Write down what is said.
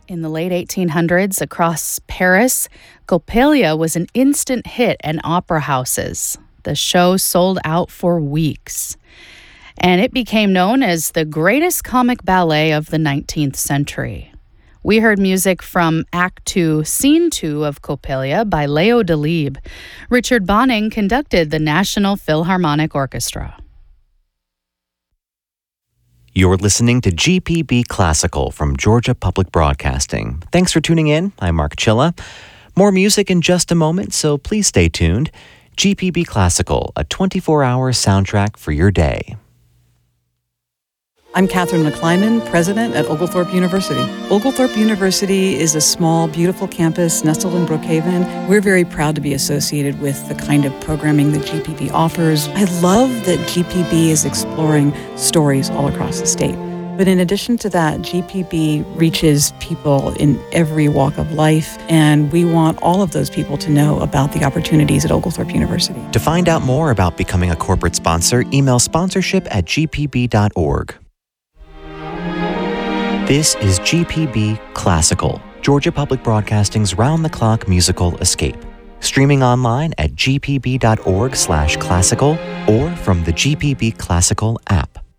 In the late 1800s, across Paris, Coppelia was an instant hit in opera houses. The show sold out for weeks. And it became known as the greatest comic ballet of the 19th century. We heard music from Act 2, Scene 2 of Coppelia by Leo Delibes. Richard Bonning conducted the National Philharmonic Orchestra. You're listening to GPB Classical from Georgia Public Broadcasting. Thanks for tuning in. I'm Mark Chilla. More music in just a moment, so please stay tuned. GPB Classical, a 24-hour soundtrack for your day. I'm Catherine McClyman, president at Oglethorpe University. Oglethorpe University is a small, beautiful campus nestled in Brookhaven. We're very proud to be associated with the kind of programming that GPB offers. I love that GPB is exploring stories all across the state. But in addition to that, GPB reaches people in every walk of life, and we want all of those people to know about the opportunities at Oglethorpe University. To find out more about becoming a corporate sponsor, email sponsorship@gpb.org. This is GPB Classical, Georgia Public Broadcasting's round-the-clock musical escape. Streaming online at gpb.org/classical or from the GPB Classical app.